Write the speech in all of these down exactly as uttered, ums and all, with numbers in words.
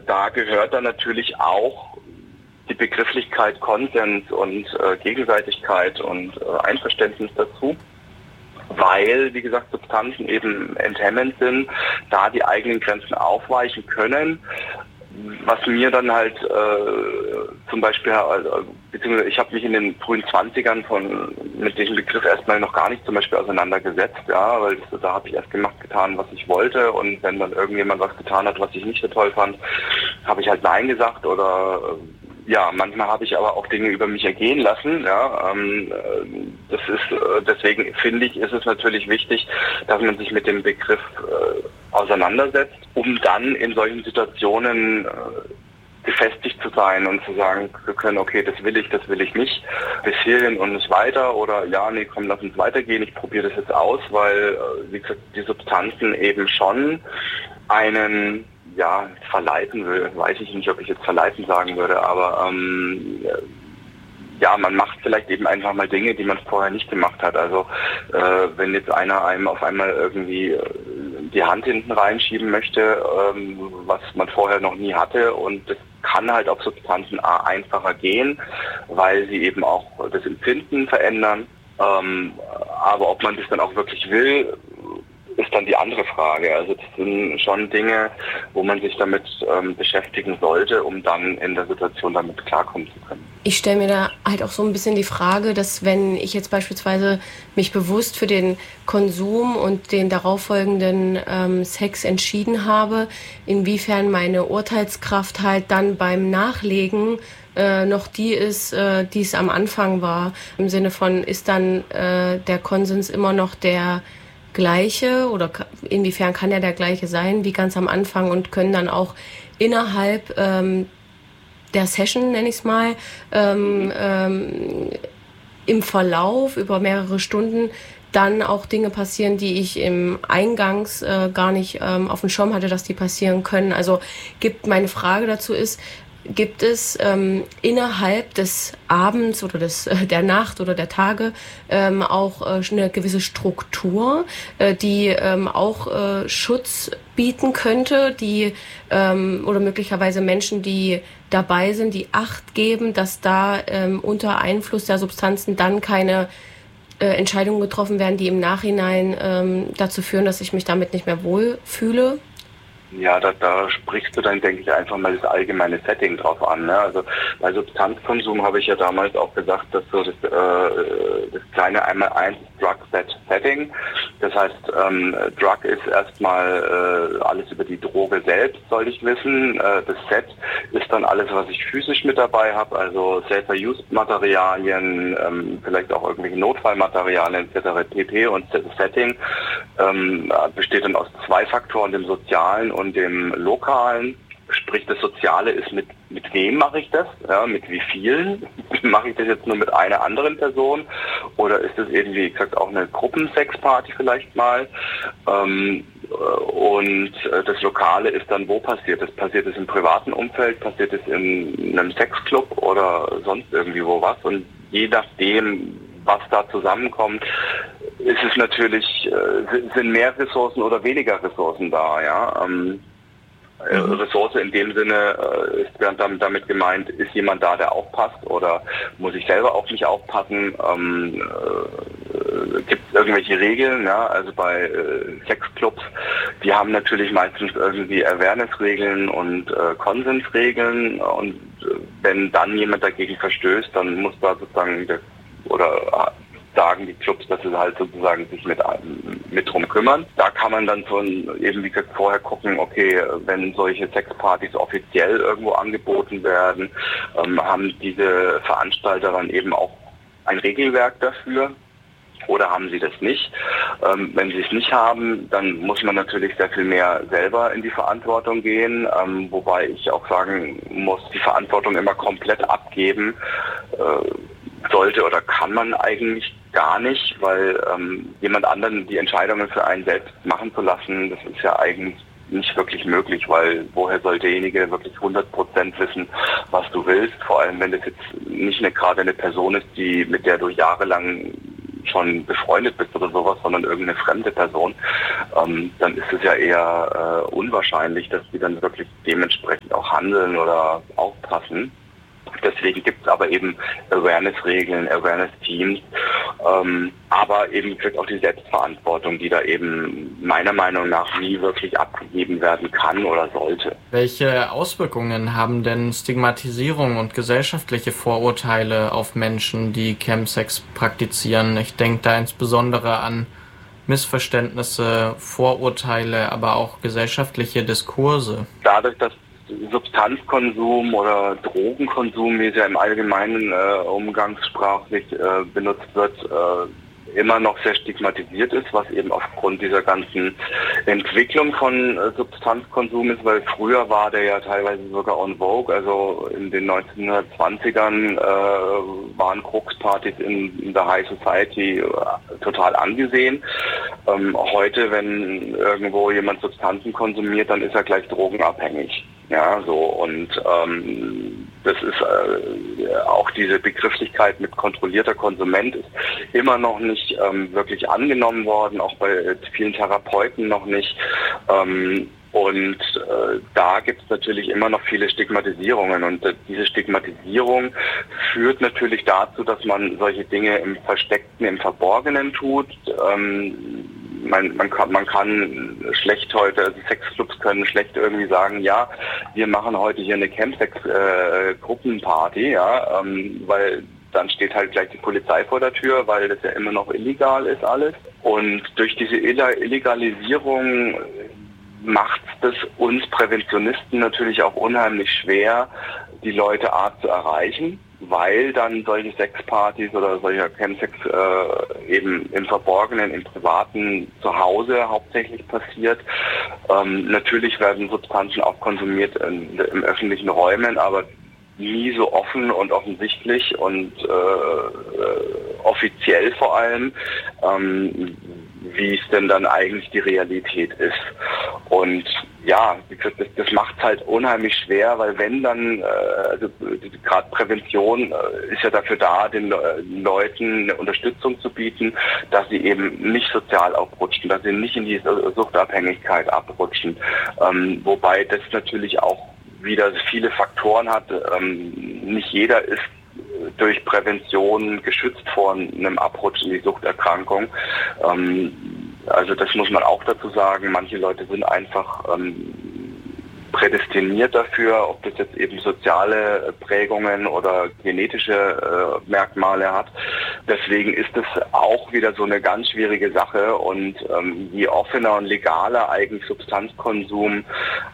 da gehört dann natürlich auch die Begrifflichkeit Konsens und äh, Gegenseitigkeit und äh, Einverständnis dazu, weil, wie gesagt, Substanzen eben enthemmend sind, da die eigenen Grenzen aufweichen können. Was mir dann halt äh, zum Beispiel, äh, beziehungsweise ich habe mich in den frühen Zwanzigern von mit diesem Begriff erstmal noch gar nicht zum Beispiel auseinandergesetzt, ja, weil das, da habe ich erst gemacht, getan, was ich wollte, und wenn dann irgendjemand was getan hat, was ich nicht so toll fand, habe ich halt Nein gesagt oder äh, ja, manchmal habe ich aber auch Dinge über mich ergehen lassen. Ja, ähm, das ist äh, deswegen finde ich, ist es natürlich wichtig, dass man sich mit dem Begriff äh, auseinandersetzt, um dann in solchen Situationen äh, gefestigt zu sein und zu sagen zu können, okay, das will ich, das will ich nicht, bis hierhin und nicht weiter, oder ja, nee, komm, lass uns weitergehen, ich probiere das jetzt aus, weil, äh, wie gesagt, die Substanzen eben schon einen ja, verleiten will, weiß ich nicht, ob ich jetzt verleiten sagen würde, aber ähm, ja, man macht vielleicht eben einfach mal Dinge, die man vorher nicht gemacht hat. Also äh, wenn jetzt einer einem auf einmal irgendwie die Hand hinten reinschieben möchte, ähm, was man vorher noch nie hatte, und das kann halt auf Substanzen A einfacher gehen, weil sie eben auch das Empfinden verändern. Ähm, aber ob man das dann auch wirklich will, ist dann die andere Frage. Also das sind schon Dinge, wo man sich damit ähm, beschäftigen sollte, um dann in der Situation damit klarkommen zu können. Ich stelle mir da halt auch so ein bisschen die Frage, dass wenn ich jetzt beispielsweise mich bewusst für den Konsum und den darauffolgenden ähm, Sex entschieden habe, inwiefern meine Urteilskraft halt dann beim Nachlegen äh, noch die ist, äh, die es am Anfang war. Im Sinne von, ist dann äh, der Konsens immer noch der gleiche, oder inwiefern kann er der gleiche sein wie ganz am Anfang, und können dann auch innerhalb ähm, der Session, nenne ich es mal, ähm, ähm, im Verlauf über mehrere Stunden dann auch Dinge passieren, die ich im Eingangs äh, gar nicht ähm, auf dem Schirm hatte, dass die passieren können. Also gibt meine Frage dazu ist, gibt es ähm, innerhalb des Abends oder des, äh, der Nacht oder der Tage ähm, auch äh, eine gewisse Struktur, äh, die ähm, auch äh, Schutz bieten könnte, die ähm, oder möglicherweise Menschen, die dabei sind, die Acht geben, dass da ähm, unter Einfluss der Substanzen dann keine äh, Entscheidungen getroffen werden, die im Nachhinein ähm, dazu führen, dass ich mich damit nicht mehr wohlfühle? Ja, da, da sprichst du dann, denke ich, einfach mal das allgemeine Setting drauf an. Ne? Also bei Substanzkonsum habe ich ja damals auch gesagt, dass so das, äh, das kleine einmal eins Drug-Set-Setting. Das heißt, ähm, Drug ist erstmal äh, alles über die Droge selbst, soll ich wissen. Äh, das Set ist dann alles, was ich physisch mit dabei habe, also Safer-Use-Materialien, ähm, vielleicht auch irgendwelche Notfallmaterialien et cetera pp. Und das Setting ähm, besteht dann aus zwei Faktoren, dem sozialen und dem lokalen. Sprich, das Soziale ist, mit mit wem mache ich das? Ja, mit wie vielen? Mache ich das jetzt nur mit einer anderen Person? Oder ist es eben, wie gesagt, auch eine Gruppensexparty vielleicht mal? Ähm, und das Lokale ist dann, wo passiert es? Passiert es im privaten Umfeld? Passiert es in einem Sexclub oder sonst irgendwie wo was? Und je nachdem, was da zusammenkommt, ist es natürlich, äh, sind mehr Ressourcen oder weniger Ressourcen da, ja. Ähm, mhm. Ressource in dem Sinne äh, ist damit, damit gemeint, ist jemand da, der aufpasst, oder muss ich selber auf mich aufpassen? Ähm, äh, gibt es irgendwelche Regeln? Ja? Also bei äh, Sexclubs, die haben natürlich meistens irgendwie Awareness-Regeln und äh, Konsensregeln, und äh, wenn dann jemand dagegen verstößt, dann muss da sozusagen der, oder sagen die Clubs, dass sie halt sozusagen sich mit, mit drum kümmern. Da kann man dann schon eben, wie gesagt, vorher gucken, okay, wenn solche Sexpartys offiziell irgendwo angeboten werden, ähm, haben diese Veranstalter dann eben auch ein Regelwerk dafür, oder haben sie das nicht? Ähm, wenn sie es nicht haben, dann muss man natürlich sehr viel mehr selber in die Verantwortung gehen, ähm, wobei ich auch sagen muss, die Verantwortung immer komplett abgeben äh, sollte oder kann man eigentlich gar nicht, weil ähm, jemand anderen die Entscheidungen für einen selbst machen zu lassen, das ist ja eigentlich nicht wirklich möglich, weil woher soll derjenige wirklich hundert Prozent wissen, was du willst, vor allem wenn das jetzt nicht eine, gerade eine Person ist, die mit der du jahrelang schon befreundet bist oder sowas, sondern irgendeine fremde Person, ähm, dann ist es ja eher äh, unwahrscheinlich, dass die dann wirklich dementsprechend auch handeln oder aufpassen. Deswegen gibt es aber eben Awareness-Regeln, Awareness-Teams, ähm, aber eben wirklich auch die Selbstverantwortung, die da eben meiner Meinung nach nie wirklich abgegeben werden kann oder sollte. Welche Auswirkungen haben denn Stigmatisierung und gesellschaftliche Vorurteile auf Menschen, die Chemsex praktizieren? Ich denke da insbesondere an Missverständnisse, Vorurteile, aber auch gesellschaftliche Diskurse. Dadurch, dass Substanzkonsum oder Drogenkonsum, wie es ja im allgemeinen äh, umgangssprachlich äh, benutzt wird, äh, immer noch sehr stigmatisiert ist, was eben aufgrund dieser ganzen Entwicklung von äh, Substanzkonsum ist, weil früher war der ja teilweise sogar en vogue, also in den neunzehnhundertzwanzigern äh, waren Kokspartys in, in der High Society äh, total angesehen. Ähm, heute, wenn irgendwo jemand Substanzen konsumiert, dann ist er gleich drogenabhängig. Ja, so, und ähm, das ist äh, auch diese Begrifflichkeit mit kontrollierter Konsument ist immer noch nicht ähm, wirklich angenommen worden, auch bei vielen Therapeuten noch nicht. Ähm, und äh, da gibt es natürlich immer noch viele Stigmatisierungen und äh, diese Stigmatisierung führt natürlich dazu, dass man solche Dinge im Versteckten, im Verborgenen tut. Ähm, Man, man kann, man kann schlecht heute, also Sexclubs können schlecht irgendwie sagen, ja, wir machen heute hier eine Chemsex-Gruppenparty, äh, ja, ähm, weil dann steht halt gleich die Polizei vor der Tür, weil das ja immer noch illegal ist alles. Und durch diese Illegalisierung macht es uns Präventionisten natürlich auch unheimlich schwer, die Leute A zu erreichen, weil dann solche Sexpartys oder solcher Chemsex äh, eben im Verborgenen, im Privaten zu Hause hauptsächlich passiert. Ähm, natürlich werden Substanzen auch konsumiert in, im öffentlichen Räumen, aber nie so offen und offensichtlich und äh, offiziell vor allem, ähm, wie es denn dann eigentlich die Realität ist. Und ja, das, das macht es halt unheimlich schwer, weil wenn dann, äh, also gerade Prävention äh, ist ja dafür da, den äh, Leuten eine Unterstützung zu bieten, dass sie eben nicht sozial abrutschen, dass sie nicht in die Suchtabhängigkeit abrutschen. Ähm, wobei das natürlich auch wieder viele Faktoren hat. Ähm, nicht jeder ist durch Prävention geschützt vor einem Abrutsch in die Suchterkrankung. Ähm, also das muss man auch dazu sagen. Manche Leute sind einfach ähm, prädestiniert dafür, ob das jetzt eben soziale Prägungen oder genetische äh, Merkmale hat. Deswegen ist es auch wieder so eine ganz schwierige Sache und ähm, je offener und legaler eigentlich Substanzkonsum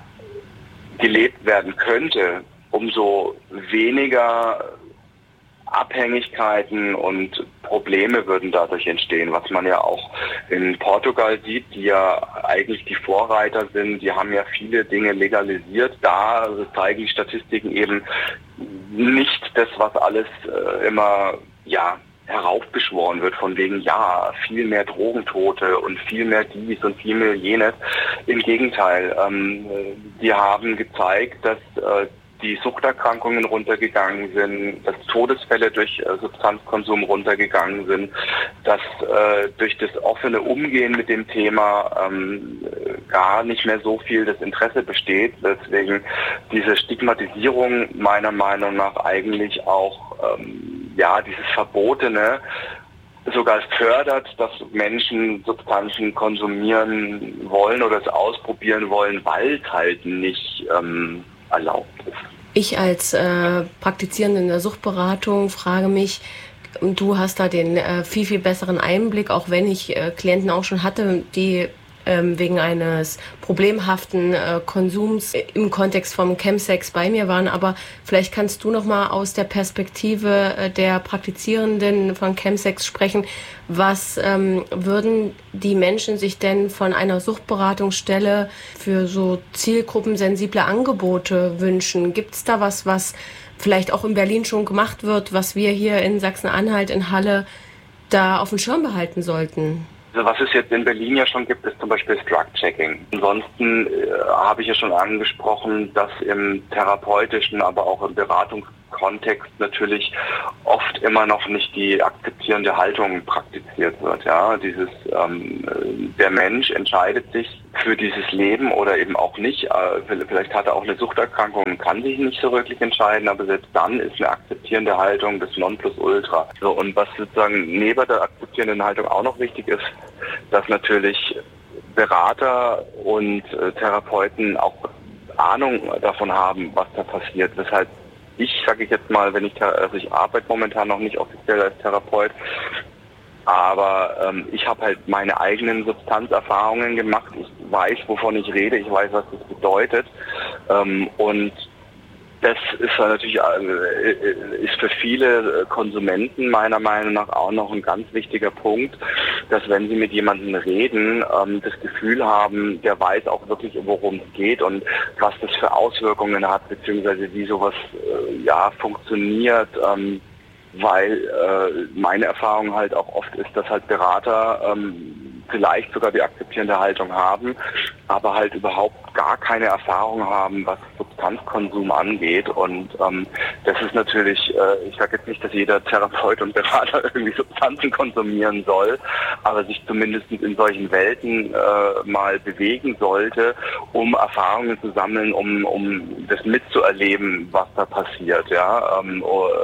gelebt werden könnte, umso weniger Abhängigkeiten und Probleme würden dadurch entstehen, was man ja auch in Portugal sieht, die ja eigentlich die Vorreiter sind. Die haben ja viele Dinge legalisiert. Da zeigen die Statistiken eben nicht das, was alles äh, immer ja heraufbeschworen wird, von wegen, ja, viel mehr Drogentote und viel mehr dies und viel mehr jenes. Im Gegenteil, ähm, die haben gezeigt, dass äh, die Suchterkrankungen runtergegangen sind, dass Todesfälle durch äh, Substanzkonsum runtergegangen sind, dass äh, durch das offene Umgehen mit dem Thema ähm, gar nicht mehr so viel das Interesse besteht. Deswegen diese Stigmatisierung meiner Meinung nach eigentlich auch ähm, ja dieses Verbotene sogar fördert, dass Menschen Substanzen konsumieren wollen oder es ausprobieren wollen, weil es halt nicht ähm, erlaubt ist. Ich als äh, Praktizierende in der Suchtberatung frage mich, du hast da den äh, viel, viel besseren Einblick, auch wenn ich äh, Klienten auch schon hatte, die ähm, wegen eines problemhaften äh, Konsums im Kontext vom Chemsex bei mir waren. Aber vielleicht kannst du noch mal aus der Perspektive äh, der Praktizierenden von Chemsex sprechen. Was ähm, würden die Menschen sich denn von einer Suchtberatungsstelle für so zielgruppensensible Angebote wünschen? Gibt es da was, was vielleicht auch in Berlin schon gemacht wird, was wir hier in Sachsen-Anhalt, in Halle, da auf dem Schirm behalten sollten? Also was es jetzt in Berlin ja schon gibt, ist zum Beispiel das Drug-Checking. Ansonsten äh, habe ich ja schon angesprochen, dass im therapeutischen, aber auch im Beratungs Kontext natürlich oft immer noch nicht die akzeptierende Haltung praktiziert wird. Ja, dieses ähm, der Mensch entscheidet sich für dieses Leben oder eben auch nicht. Äh, vielleicht hat er auch eine Suchterkrankung und kann sich nicht so wirklich entscheiden, aber selbst dann ist eine akzeptierende Haltung das Nonplusultra. So, und was sozusagen neben der akzeptierenden Haltung auch noch wichtig ist, dass natürlich Berater und äh, Therapeuten auch Ahnung davon haben, was da passiert. Weshalb ich, sage ich jetzt mal, wenn ich, also ich arbeite momentan noch nicht offiziell als Therapeut, aber ähm, ich habe halt meine eigenen Substanzerfahrungen gemacht. Ich weiß, wovon ich rede, ich weiß, was das bedeutet. Ähm, und das ist natürlich äh, ist für viele Konsumenten meiner Meinung nach auch noch ein ganz wichtiger Punkt, dass wenn sie mit jemandem reden, ähm, das Gefühl haben, der weiß auch wirklich, worum es geht und was das für Auswirkungen hat, beziehungsweise wie sowas äh, ja funktioniert. Ähm, weil äh, meine Erfahrung halt auch oft ist, dass halt Berater ähm, vielleicht sogar die akzeptierende Haltung haben, aber halt überhaupt gar keine Erfahrung haben, was Substanzkonsum angeht. Und ähm, das ist natürlich, äh, ich sage jetzt nicht, dass jeder Therapeut und Berater irgendwie Substanzen konsumieren soll, aber sich zumindest in solchen Welten äh, mal bewegen sollte, um Erfahrungen zu sammeln, um, um das mitzuerleben, was da passiert. Ja, ähm,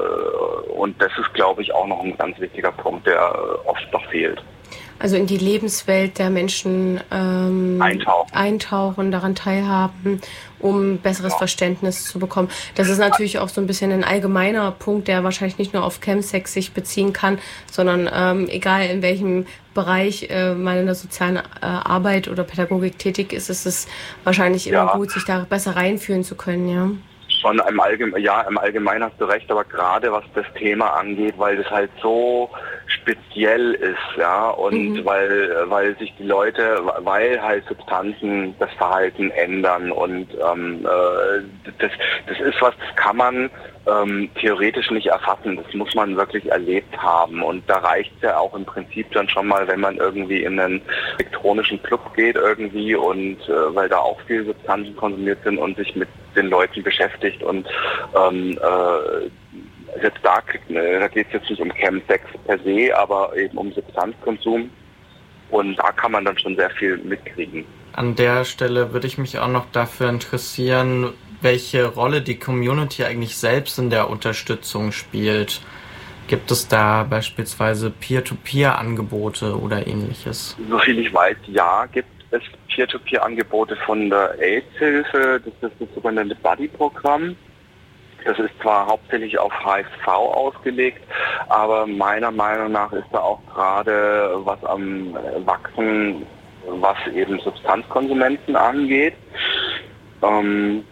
und das ist, glaube ich, auch noch ein ganz wichtiger Punkt, der oft noch fehlt. Also in die Lebenswelt der Menschen ähm, eintauchen. eintauchen, daran teilhaben, um besseres ja. Verständnis zu bekommen. Das ist natürlich auch so ein bisschen ein allgemeiner Punkt, der wahrscheinlich nicht nur auf Chemsex sich beziehen kann, sondern ähm, egal in welchem Bereich äh, man in der sozialen äh, Arbeit oder Pädagogik tätig ist, ist es wahrscheinlich immer ja. gut, sich da besser reinfühlen zu können, ja. Schon im Allgemeinen, ja, im Allgemeinen hast du recht, aber gerade was das Thema angeht, weil das halt so speziell ist, ja, und mhm. weil weil sich die Leute, weil halt Substanzen das Verhalten ändern und ähm, äh, das das ist was, das kann man ähm, theoretisch nicht erfassen, das muss man wirklich erlebt haben und da reicht es ja auch im Prinzip dann schon mal, wenn man irgendwie in einen elektronischen Club geht irgendwie und äh, weil da auch viele Substanzen konsumiert sind und sich mit den Leuten beschäftigt und ähm, äh, jetzt da, da geht es jetzt nicht um Chemsex per se, aber eben um Substanzkonsum und da kann man dann schon sehr viel mitkriegen. An der Stelle würde ich mich auch noch dafür interessieren, welche Rolle die Community eigentlich selbst in der Unterstützung spielt. Gibt es da beispielsweise Peer-to-Peer-Angebote oder ähnliches? Soviel ich weiß, ja, gibt es Peer-to-Peer-Angebote von der AIDS-Hilfe, das ist das sogenannte Buddy-Programm. Das ist zwar hauptsächlich auf H I V ausgelegt, aber meiner Meinung nach ist da auch gerade was am Wachsen, was eben Substanzkonsumenten angeht. Ähm,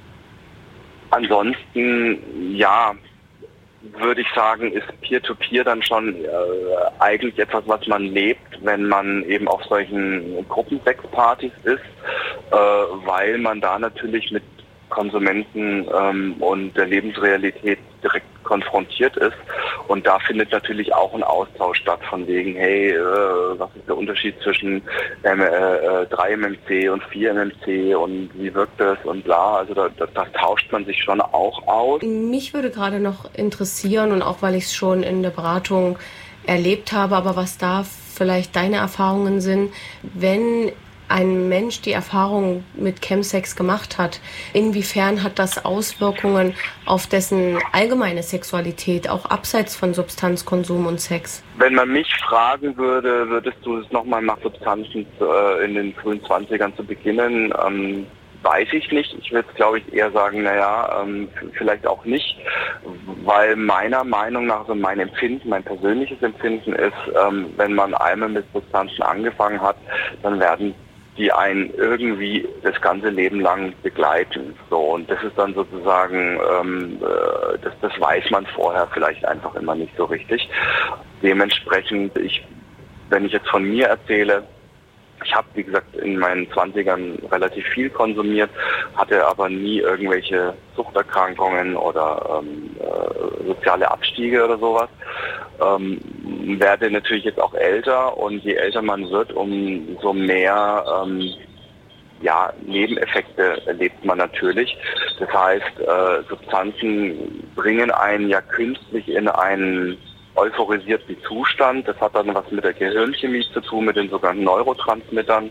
ansonsten, ja, würde ich sagen, ist Peer-to-Peer dann schon äh, eigentlich etwas, was man lebt, wenn man eben auf solchen Gruppensexpartys ist, äh, weil man da natürlich mit Konsumenten ähm, und der Lebensrealität direkt konfrontiert ist. Und da findet natürlich auch ein Austausch statt von wegen, hey, äh, was ist der Unterschied zwischen ähm, äh, drei M M C und vier M M C und wie wirkt das und bla. Also da, da, da tauscht man sich schon auch aus. Mich würde gerade noch interessieren und auch weil ich es schon in der Beratung erlebt habe, aber was da vielleicht deine Erfahrungen sind, wenn ein Mensch die Erfahrung mit Chemsex gemacht hat, inwiefern hat das Auswirkungen auf dessen allgemeine Sexualität, auch abseits von Substanzkonsum und Sex? Wenn man mich fragen würde, würdest du es nochmal nach Substanzen äh, in den frühen zwanzigern zu beginnen? Ähm, weiß ich nicht. Ich würde, glaube ich, eher sagen, naja, ähm, vielleicht auch nicht, weil meiner Meinung nach, so mein Empfinden, mein persönliches Empfinden ist, ähm, wenn man einmal mit Substanzen angefangen hat, dann werden die einen irgendwie das ganze Leben lang begleiten. So, und das ist dann sozusagen, ähm, äh, das, das weiß man vorher vielleicht einfach immer nicht so richtig. Dementsprechend, ich, wenn ich jetzt von mir erzähle, ich habe, wie gesagt, in meinen zwanzigern relativ viel konsumiert, hatte aber nie irgendwelche Suchterkrankungen oder ähm, äh, soziale Abstiege oder sowas. Ähm, werde natürlich jetzt auch älter und je älter man wird, umso mehr ähm, ja, Nebeneffekte erlebt man natürlich. Das heißt, äh, Substanzen bringen einen ja künstlich in einen euphorisierten Zustand. Das hat dann was mit der Gehirnchemie zu tun, mit den sogenannten Neurotransmittern,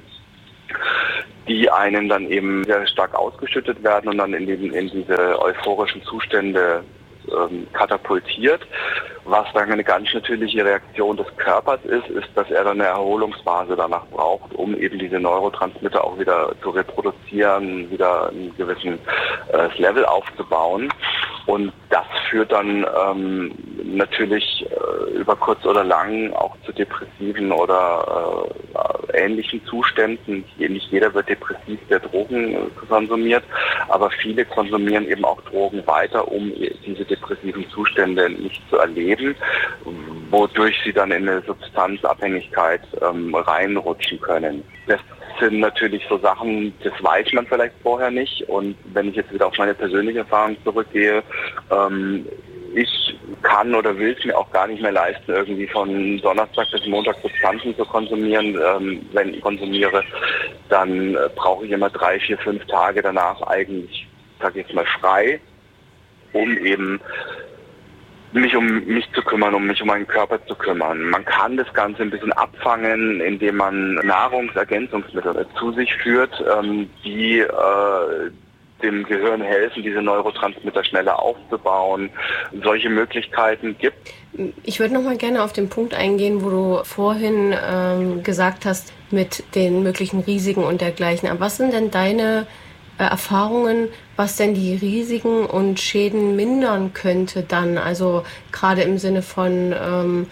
die einen dann eben sehr stark ausgeschüttet werden und dann in, den, in diese euphorischen Zustände ähm, katapultiert. Was dann eine ganz natürliche Reaktion des Körpers ist, ist, dass er dann eine Erholungsphase danach braucht, um eben diese Neurotransmitter auch wieder zu reproduzieren, wieder ein gewisses äh, Level aufzubauen. Und das führt dann ähm, natürlich äh, über kurz oder lang auch zu depressiven oder äh, ähnlichen Zuständen. Nicht jeder wird depressiv, der Drogen äh, konsumiert, aber viele konsumieren eben auch Drogen weiter, um diese depressiven Zustände nicht zu erleben, wodurch sie dann in eine Substanzabhängigkeit ähm, reinrutschen können. Das sind natürlich so Sachen, das weiß man vielleicht vorher nicht. Und wenn ich jetzt wieder auf meine persönliche Erfahrung zurückgehe, ähm, ich kann oder will es mir auch gar nicht mehr leisten, irgendwie von Donnerstag bis Montag Substanzen zu konsumieren. Ähm, wenn ich konsumiere, dann äh, brauche ich immer drei, vier, fünf Tage danach eigentlich, sag ich jetzt mal, frei, um eben mich um mich zu kümmern, um mich um meinen Körper zu kümmern. Man kann das Ganze ein bisschen abfangen, indem man Nahrungsergänzungsmittel zu sich führt, ähm, die äh, dem Gehirn helfen, diese Neurotransmitter schneller aufzubauen. Solche Möglichkeiten gibt. Ich würde noch mal gerne auf den Punkt eingehen, wo du vorhin ähm, gesagt hast, mit den möglichen Risiken und dergleichen. Aber was sind denn deine äh, Erfahrungen, was denn die Risiken und Schäden mindern könnte dann? Also gerade im Sinne von ähm,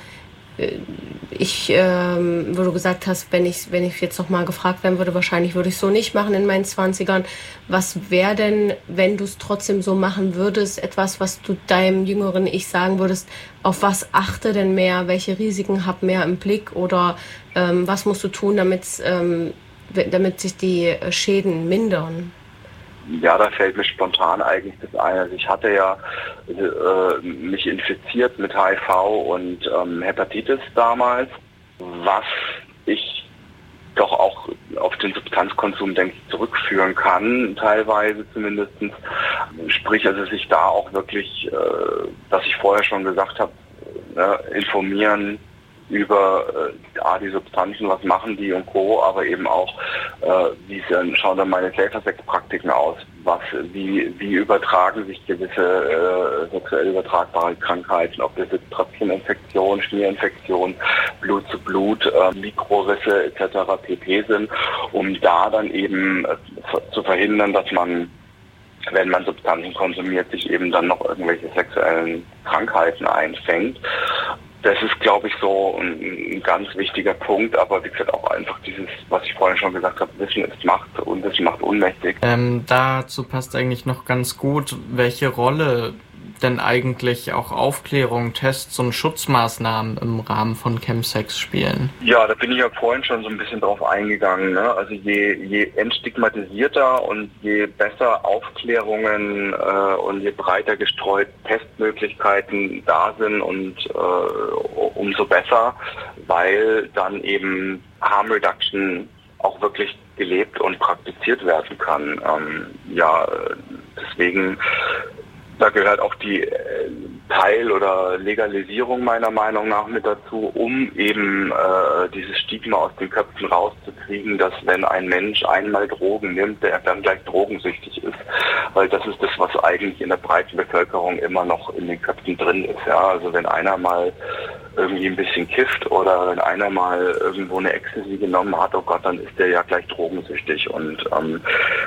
ich, ähm, wo du gesagt hast, wenn ich, wenn ich jetzt noch mal gefragt werden würde, wahrscheinlich würde ich es so nicht machen in meinen zwanzigern. Was wäre denn, wenn du es trotzdem so machen würdest, etwas, was du deinem jüngeren Ich sagen würdest, auf was achte denn mehr, welche Risiken hab mehr im Blick oder ähm, was musst du tun, damit, ähm, damit sich die Schäden mindern? Ja, da fällt mir spontan eigentlich das ein. Also ich hatte ja äh, mich infiziert mit H I V und ähm, Hepatitis damals, was ich doch auch auf den Substanzkonsum, denke ich, zurückführen kann, teilweise zumindest. Sprich, also sich da auch wirklich, äh, was ich vorher schon gesagt habe, ne, informieren über äh, A, die Substanzen, was machen die und Co., aber eben auch, äh, wie schauen dann meine Safer-Sex-Praktiken aus, was, wie, wie übertragen sich gewisse äh, sexuell übertragbare Krankheiten, ob das jetzt Tröpfcheninfektion, Schmierinfektion, Blut zu Blut, äh, Mikrorisse et cetera pp. Sind, um da dann eben äh, zu verhindern, dass man, wenn man Substanzen konsumiert, sich eben dann noch irgendwelche sexuellen Krankheiten einfängt. Das ist, glaube ich, so ein, ein ganz wichtiger Punkt, aber wie gesagt auch einfach dieses, was ich vorhin schon gesagt habe, Wissen ist Macht und Wissen macht ohnmächtig. Ähm, dazu passt eigentlich noch ganz gut, welche Rolle denn eigentlich auch Aufklärung, Tests und Schutzmaßnahmen im Rahmen von Chemsex spielen? Ja, da bin ich ja vorhin schon so ein bisschen drauf eingegangen. Ne? Also je, je entstigmatisierter und je besser Aufklärungen äh, und je breiter gestreut Testmöglichkeiten da sind und äh, umso besser, weil dann eben Harm Reduction auch wirklich gelebt und praktiziert werden kann. Ähm, ja, deswegen da gehört auch die äh, Teil- oder Legalisierung meiner Meinung nach mit dazu, um eben äh, dieses Stigma aus den Köpfen rauszukriegen, dass wenn ein Mensch einmal Drogen nimmt, der dann gleich drogensüchtig ist. Weil das ist das, was eigentlich in der breiten Bevölkerung immer noch in den Köpfen drin ist. Ja? Also wenn einer mal irgendwie ein bisschen kifft oder wenn einer mal irgendwo eine Ecstasy genommen hat, oh Gott, dann ist der ja gleich drogensüchtig. Und ähm,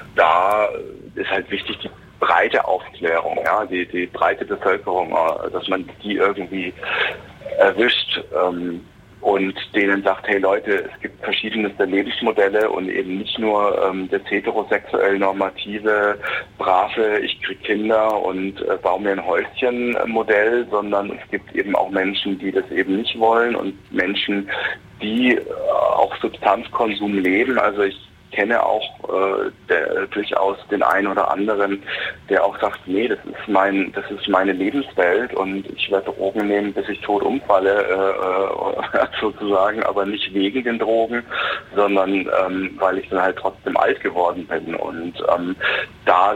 da ist halt wichtig, die breite Aufklärung, ja, die, die breite Bevölkerung, dass man die irgendwie erwischt ähm, und denen sagt, hey Leute, es gibt verschiedenste Lebensmodelle und eben nicht nur ähm, das heterosexuell normative, brave, ich krieg Kinder und äh, baue mir ein Häuschen Modell, sondern es gibt eben auch Menschen, die das eben nicht wollen und Menschen, die äh, auch Substanzkonsum leben. Also ich kenne auch äh, der, durchaus den einen oder anderen, der auch sagt, nee, das ist mein, das ist meine Lebenswelt und ich werde Drogen nehmen, bis ich tot umfalle, äh, sozusagen, aber nicht wegen den Drogen, sondern ähm, weil ich dann halt trotzdem alt geworden bin. Und ähm, da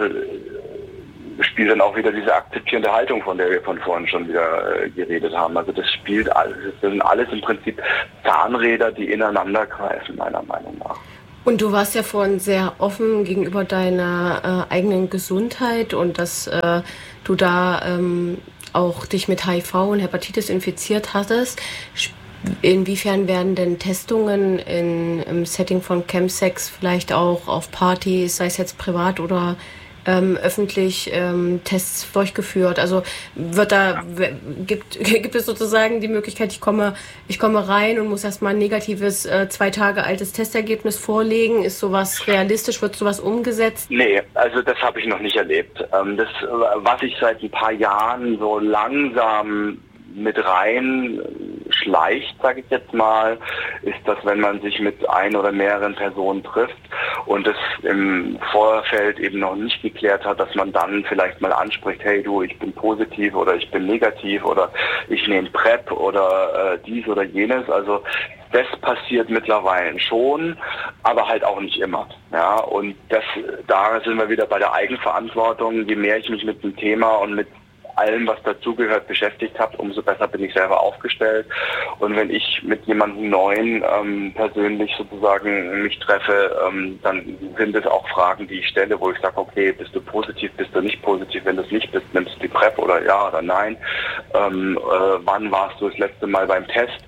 spielt dann auch wieder diese akzeptierende Haltung, von der wir von vorhin schon wieder äh, geredet haben. Also das spielt alles, das sind alles im Prinzip Zahnräder, die ineinander greifen, meiner Meinung nach. Und du warst ja vorhin sehr offen gegenüber deiner äh, eigenen Gesundheit und dass äh, du da ähm, auch dich mit H I V und Hepatitis infiziert hattest. Inwiefern werden denn Testungen in, im Setting von Chemsex vielleicht auch auf Partys, sei es jetzt privat oder Ähm, öffentlich ähm, Tests durchgeführt? Also wird da gibt gibt es sozusagen die Möglichkeit, ich komme ich komme rein und muss erstmal ein negatives äh, zwei Tage altes Testergebnis vorlegen? Ist sowas realistisch? Wird sowas umgesetzt? Nee, also das habe ich noch nicht erlebt. Ähm, das, was ich seit ein paar Jahren so langsam mit rein schleicht, sage ich jetzt mal, ist, dass wenn man sich mit ein oder mehreren Personen trifft und es im Vorfeld eben noch nicht geklärt hat, dass man dann vielleicht mal anspricht, hey du, ich bin positiv oder ich bin negativ oder ich nehme PrEP oder äh, dies oder jenes. Also das passiert mittlerweile schon, aber halt auch nicht immer. Ja, und das, da sind wir wieder bei der Eigenverantwortung. Je mehr ich mich mit dem Thema und mit allem, was dazugehört, beschäftigt habe, umso besser bin ich selber aufgestellt. Und wenn ich mit jemandem Neuen ähm, persönlich sozusagen mich treffe, ähm, dann sind es auch Fragen, die ich stelle, wo ich sage, okay, bist du positiv, bist du nicht positiv? Wenn du es nicht bist, nimmst du die PrEP oder ja oder nein? Ähm, äh, wann warst du das letzte Mal beim Test?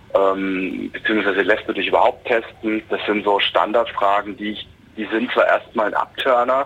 Ähm, beziehungsweise lässt du dich überhaupt testen? Das sind so Standardfragen, die ich, die sind zwar erstmal ein Abturner,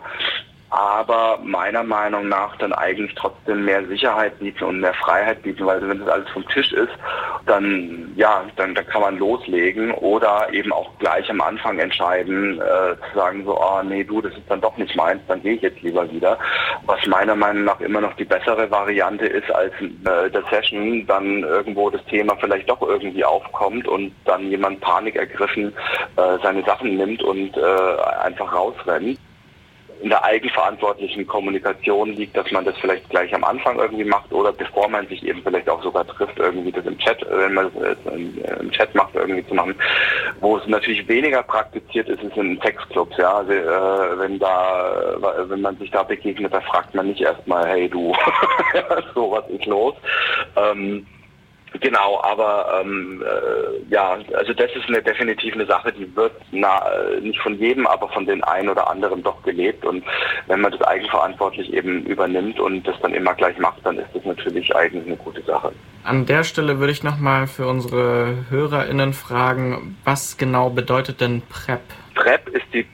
aber meiner Meinung nach dann eigentlich trotzdem mehr Sicherheit bieten und mehr Freiheit bieten, weil wenn das alles vom Tisch ist, dann ja, dann, dann kann man loslegen oder eben auch gleich am Anfang entscheiden, äh, zu sagen so, oh nee, du, das ist dann doch nicht meins, dann gehe ich jetzt lieber wieder. Was meiner Meinung nach immer noch die bessere Variante ist, als äh, der Session dann irgendwo das Thema vielleicht doch irgendwie aufkommt und dann jemand Panik ergriffen äh, seine Sachen nimmt und äh, einfach rausrennt. In der eigenverantwortlichen Kommunikation liegt, dass man das vielleicht gleich am Anfang irgendwie macht oder bevor man sich eben vielleicht auch sogar trifft, irgendwie das im Chat, wenn man es im Chat macht, irgendwie zu machen. Wo es natürlich weniger praktiziert ist, ist in Sexclubs, ja. Also äh, wenn da, wenn man sich da begegnet, da fragt man nicht erstmal, hey du, so was ist los. Ähm, Genau, aber ähm, äh, ja, also das ist eine definitiv eine Sache, die wird na, nicht von jedem, aber von den einen oder anderen doch gelebt. Und wenn man das eigenverantwortlich eben übernimmt und das dann immer gleich macht, dann ist das natürlich eigentlich eine gute Sache. An der Stelle würde ich nochmal für unsere HörerInnen fragen, was genau bedeutet denn PrEP? PrEP ist die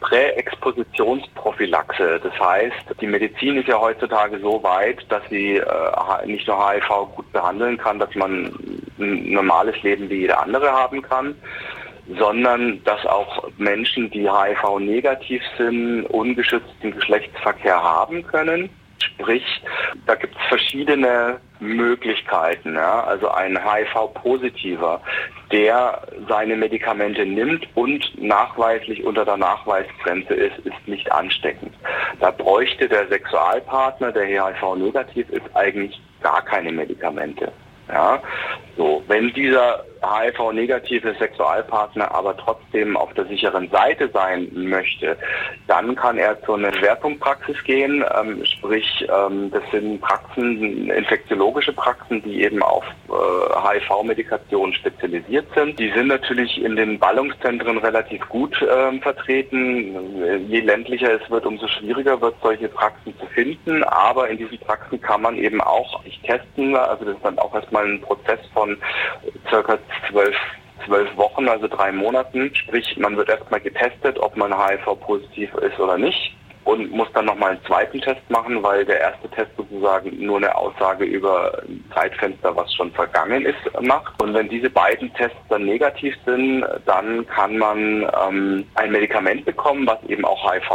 Präexpositionsprophylaxe. Das heißt, die Medizin ist ja heutzutage so weit, dass sie äh, nicht nur H I V gut behandeln kann, dass man ein normales Leben wie jeder andere haben kann, sondern dass auch Menschen, die H I V-negativ sind, ungeschützten Geschlechtsverkehr haben können. Sprich, da gibt es verschiedene Möglichkeiten. Ja? Also ein H I V-Positiver, der seine Medikamente nimmt und nachweislich unter der Nachweisgrenze ist, ist nicht ansteckend. Da bräuchte der Sexualpartner, der H I V-negativ ist, eigentlich gar keine Medikamente. Ja, so, wenn dieser H I V-negative Sexualpartner aber trotzdem auf der sicheren Seite sein möchte, dann kann er zu einer Schwerpunktpraxis gehen, ähm, sprich, ähm, das sind Praxen, infektiologische Praxen, die eben auf äh, H I V-Medikation spezialisiert sind. Die sind natürlich in den Ballungszentren relativ gut ähm, vertreten. Je ländlicher es wird, umso schwieriger wird, solche Praxen zu finden, aber in diesen Praxen kann man eben auch sich testen, also das ist dann auch erstmal ein Prozess von circa zwölf, zwölf Wochen, also drei Monaten. Sprich, man wird erstmal getestet, ob man H I V-positiv ist oder nicht und muss dann nochmal einen zweiten Test machen, weil der erste Test sozusagen nur eine Aussage über ein Zeitfenster, was schon vergangen ist, macht. Und wenn diese beiden Tests dann negativ sind, dann kann man ähm, ein Medikament bekommen, was eben auch H I V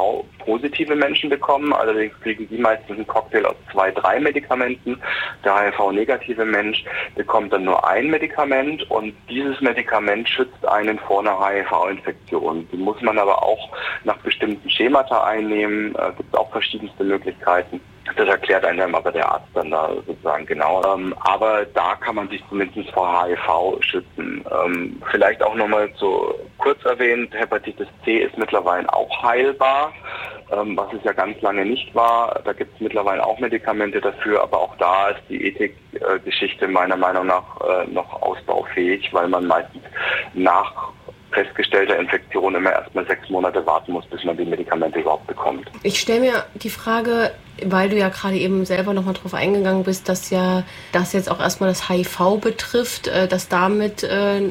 positive Menschen bekommen. Allerdings kriegen die meistens einen Cocktail aus zwei, drei Medikamenten. Der H I V-negative Mensch bekommt dann nur ein Medikament und dieses Medikament schützt einen vor einer H I V-Infektion. Die muss man aber auch nach bestimmten Schemata einnehmen. Es gibt auch verschiedenste Möglichkeiten. Das erklärt einem aber der Arzt dann da sozusagen genau. Ähm, aber da kann man sich zumindest vor H I V schützen. Ähm, vielleicht auch nochmal so kurz erwähnt, Hepatitis C ist mittlerweile auch heilbar, ähm, was es ja ganz lange nicht war. Da gibt es mittlerweile auch Medikamente dafür, aber auch da ist die Ethikgeschichte äh, meiner Meinung nach äh, noch ausbaufähig, weil man meistens nach festgestellter Infektion immer erstmal sechs Monate warten muss, bis man die Medikamente überhaupt bekommt. Ich stelle mir die Frage, weil du ja gerade eben selber nochmal drauf eingegangen bist, dass ja das jetzt auch erstmal das H I V betrifft, dass damit äh,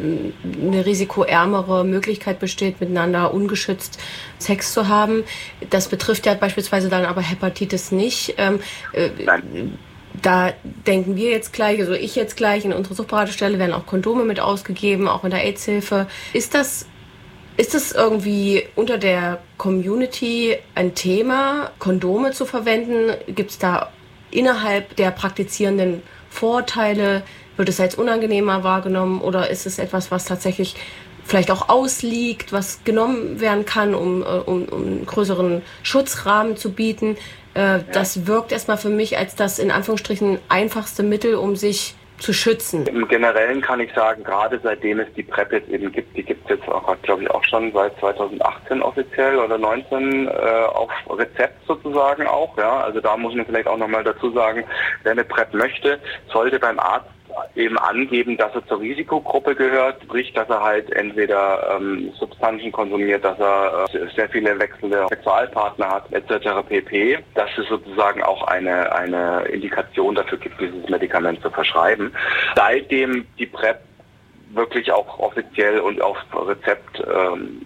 eine risikoärmere Möglichkeit besteht, miteinander ungeschützt Sex zu haben. Das betrifft ja beispielsweise dann aber Hepatitis nicht. Ähm, äh, Nein. Da denken wir jetzt gleich, also ich jetzt gleich, in unserer Suchtberatungsstelle werden auch Kondome mit ausgegeben, auch in der AIDS-Hilfe. Ist das, ist das irgendwie unter der Community ein Thema, Kondome zu verwenden? Gibt es da innerhalb der Praktizierenden Vorteile? Wird es als unangenehmer wahrgenommen oder ist es etwas, was tatsächlich vielleicht auch ausliegt, was genommen werden kann, um, um, um einen größeren Schutzrahmen zu bieten? Äh, das wirkt erstmal für mich als das in Anführungsstrichen einfachste Mittel, um sich zu schützen. Im Generellen kann ich sagen, gerade seitdem es die PrEP jetzt eben gibt, die gibt es jetzt auch, glaube ich, auch schon seit zweitausendachtzehn offiziell oder neunzehn äh, auf Rezept sozusagen auch. Ja, also da muss man vielleicht auch nochmal dazu sagen, wer eine PrEP möchte, sollte beim Arzt eben angeben, dass er zur Risikogruppe gehört, sprich, dass er halt entweder ähm, Substanzen konsumiert, dass er äh, sehr viele wechselnde Sexualpartner hat, et cetera pp., dass es sozusagen auch eine, eine Indikation dafür gibt, dieses Medikament zu verschreiben. Seitdem die PrEP wirklich auch offiziell und auf Rezept ähm,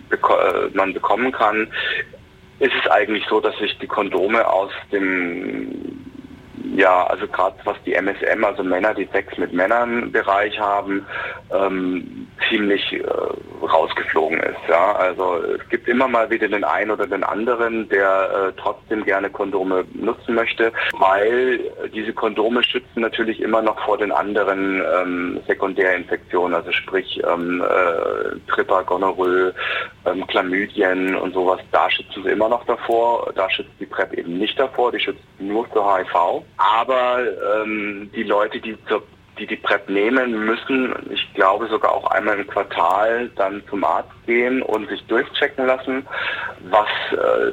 beko- man bekommen kann, ist es eigentlich so, dass sich die Kondome aus dem Ja, also gerade was die M S M, also Männer, die Sex mit Männern Bereich haben, ähm, ziemlich äh, rausgeflogen ist. Ja, also es gibt immer mal wieder den einen oder den anderen, der äh, trotzdem gerne Kondome nutzen möchte, weil diese Kondome schützen natürlich immer noch vor den anderen ähm, Sekundärinfektionen, also sprich ähm, äh, Tripper, Gonorrhoe, ähm, Chlamydien und sowas. Da schützen sie immer noch davor. Da schützt die PrEP eben nicht davor. Die schützt nur für H I V. Aber ähm, die Leute, die zur die die PrEP nehmen, müssen, ich glaube sogar auch einmal im Quartal dann zum Arzt gehen und sich durchchecken lassen, was äh,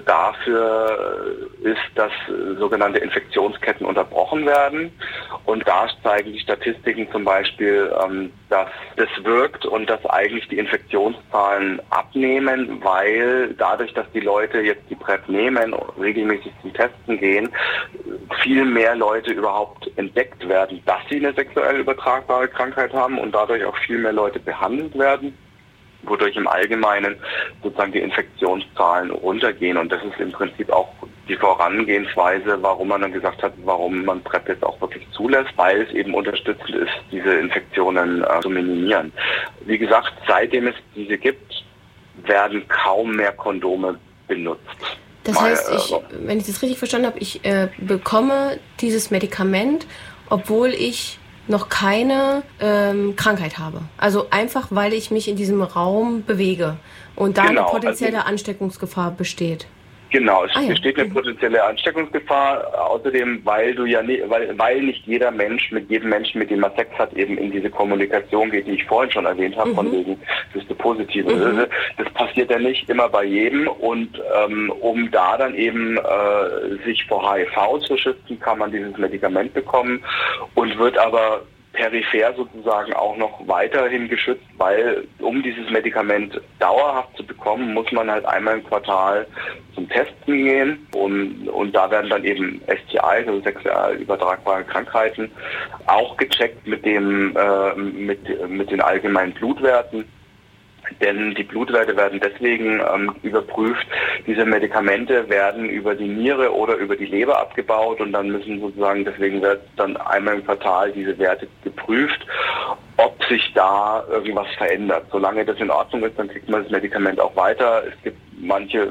dafür ist, dass äh, sogenannte Infektionsketten unterbrochen werden. Und da zeigen die Statistiken zum Beispiel, ähm, dass das wirkt und dass eigentlich die Infektionszahlen abnehmen, weil dadurch, dass die Leute jetzt die PrEP nehmen und regelmäßig zum Testen gehen, viel mehr Leute überhaupt entdeckt werden, dass sie eine sexuell übertragbare Krankheit haben und dadurch auch viel mehr Leute behandelt werden, wodurch im Allgemeinen sozusagen die Infektionszahlen runtergehen. Und das ist im Prinzip auch die Vorangehensweise, warum man dann gesagt hat, warum man PrEP jetzt auch wirklich zulässt, weil es eben unterstützend ist, diese Infektionen äh, zu minimieren. Wie gesagt, seitdem es diese gibt, werden kaum mehr Kondome benutzt. Das heißt, ich, wenn ich das richtig verstanden habe, ich äh, bekomme dieses Medikament, obwohl ich noch keine ähm, Krankheit habe. Also einfach, weil ich mich in diesem Raum bewege und da genau, eine potenzielle also, Ansteckungsgefahr besteht. Genau, es ah, ja. besteht eine potenzielle Ansteckungsgefahr, außerdem, weil du ja nie, weil, weil nicht jeder Mensch mit jedem Menschen, mit dem man Sex hat, eben in diese Kommunikation geht, die ich vorhin schon erwähnt habe, mhm. von wegen, bist du positiv. Mhm. Das passiert ja nicht immer bei jedem und ähm, um da dann eben äh, sich vor H I V zu schützen, kann man dieses Medikament bekommen und wird aber peripher sozusagen auch noch weiterhin geschützt, weil um dieses Medikament dauerhaft zu bekommen, muss man halt einmal im Quartal zum Testen gehen und, und da werden dann eben S T Is, also sexuell übertragbare Krankheiten, auch gecheckt mit dem äh, mit, mit den allgemeinen Blutwerten. Denn die Blutwerte werden deswegen ähm, überprüft. Diese Medikamente werden über die Niere oder über die Leber abgebaut und dann müssen sozusagen, deswegen wird dann einmal im Quartal diese Werte geprüft, ob sich da irgendwas verändert. Solange das in Ordnung ist, dann kriegt man das Medikament auch weiter. Es gibt manche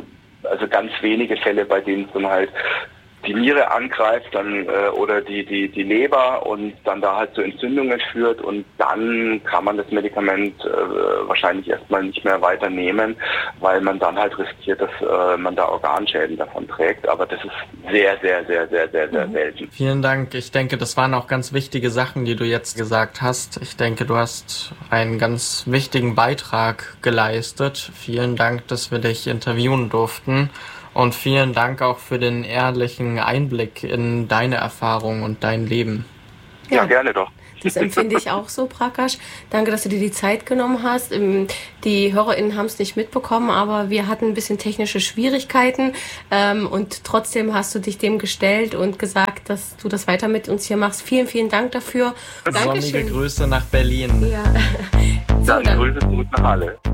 also ganz wenige Fälle, bei denen es dann halt die Niere angreift dann äh, oder die, die, die Leber und dann da halt zu Entzündungen führt und dann kann man das Medikament äh, wahrscheinlich erstmal nicht mehr weiter nehmen, weil man dann halt riskiert, dass äh, man da Organschäden davon trägt. Aber das ist sehr, sehr, sehr, sehr, sehr, sehr selten. Vielen Dank. Ich denke, das waren auch ganz wichtige Sachen, die du jetzt gesagt hast. Ich denke, du hast einen ganz wichtigen Beitrag geleistet. Vielen Dank, dass wir dich interviewen durften. Und vielen Dank auch für den ehrlichen Einblick in deine Erfahrung und dein Leben. Ja, ja gerne doch. Das empfinde ich auch so, Prakash. Danke, dass du dir die Zeit genommen hast. Die HörerInnen haben es nicht mitbekommen, aber wir hatten ein bisschen technische Schwierigkeiten. Und trotzdem hast du dich dem gestellt und gesagt, dass du das weiter mit uns hier machst. Vielen, vielen Dank dafür. Sonnige Grüße nach Berlin. Ja. So, dann, dann Grüße zurück nach Halle.